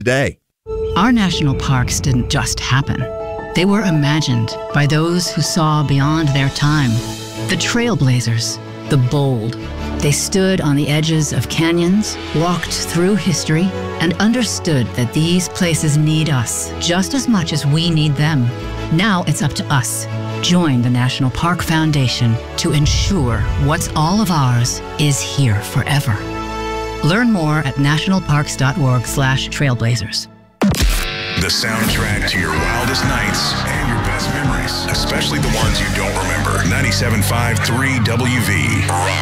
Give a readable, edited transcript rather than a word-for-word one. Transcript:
today. Our national parks didn't just happen. They were imagined by those who saw beyond their time. The trailblazers, the bold. They stood on the edges of canyons, walked through history, and understood that these places need us just as much as we need them. Now it's up to us. Join the National Park Foundation to ensure what's all of ours is here forever. Learn more at nationalparks.org/trailblazers. The soundtrack to your wildest nights and your best memories, especially the ones you don't remember. 97.5 3 WV.